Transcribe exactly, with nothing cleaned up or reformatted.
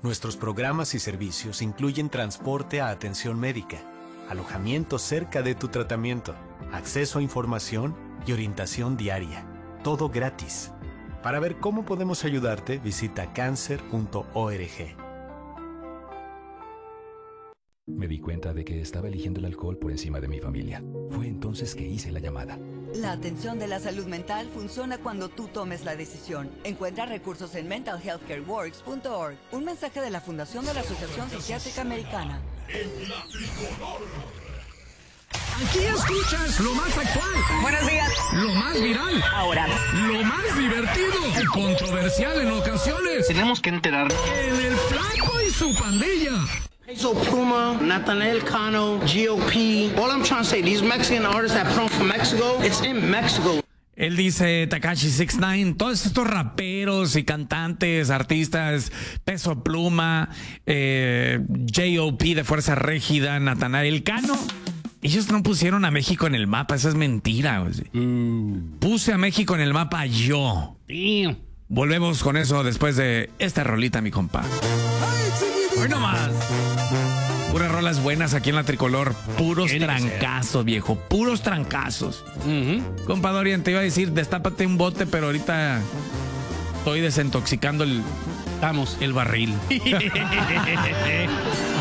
Nuestros programas y servicios incluyen transporte a atención médica, alojamiento cerca de tu tratamiento, acceso a información y orientación diaria. Todo gratis. Para ver cómo podemos ayudarte, visita cáncer punto org. Me di cuenta de que estaba eligiendo el alcohol por encima de mi familia. Fue entonces que hice la llamada. La atención de la salud mental funciona cuando tú tomes la decisión. Encuentra recursos en mental health care works punto org. Un mensaje de la Fundación de la Asociación Psiquiátrica Americana. Aquí escuchas lo más actual. Buenos días. Lo más viral. Ahora. Lo más divertido y controversial en ocasiones. Tenemos que enterarnos. En el Flaco y su pandilla. Peso Pluma, Nathaniel Cano, G O P. All I'm trying to say, these Mexican artists that come from Mexico, it's in Mexico. Él dice Tekashi six nine, todos estos raperos y cantantes, artistas, Peso Pluma, eh, J O P de Fuerza Régida, Natanael Cano, ellos no pusieron a México en el mapa, esa es mentira. Mm. Puse a México en el mapa yo. Damn. Volvemos con eso después de esta rolita, mi compa. Hoy nomás. Puras rolas buenas aquí en la Tricolor. Puros trancazos, viejo. Puros trancazos. Uh-huh. Compa Dorian, te iba a decir, destápate un bote, pero ahorita estoy desintoxicando el, Estamos. el barril.